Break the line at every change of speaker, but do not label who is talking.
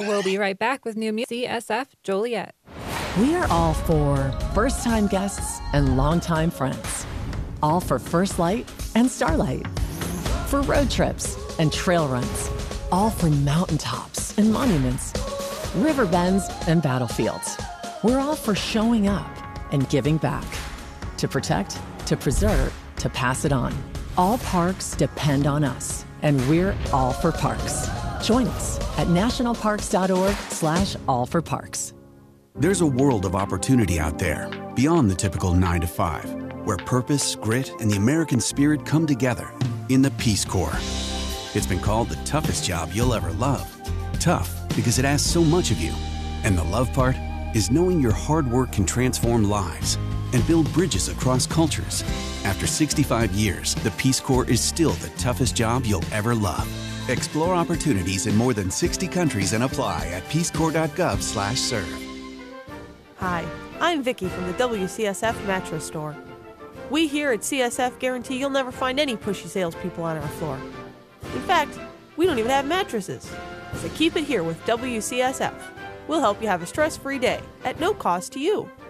We'll be right back with new music. CSF Joliet.
We are all for first-time guests and longtime friends. All for First Light and Starlight. For road trips and trail runs. All for mountaintops and monuments. River bends and battlefields. We're all for showing up and giving back. To protect, to preserve, to pass it on. All parks depend on us, and we're all for parks. Join us at nationalparks.org/allforparks.
There's a world of opportunity out there beyond the typical 9 to 5, where purpose, grit, and the American spirit come together in the Peace Corps. It's been called the toughest job you'll ever love. Tough because it asks so much of you. And the love part is knowing your hard work can transform lives and build bridges across cultures. After 65 years, the Peace Corps is still the toughest job you'll ever love. Explore opportunities in more than 60 countries and apply at peacecorps.gov/serve.
Hi, I'm Vicki from the WCSF Mattress Store. We here at CSF guarantee you'll never find any pushy salespeople on our floor. In fact, we don't even have mattresses. So keep it here with WCSF. We'll help you have a stress-free day at no cost to you.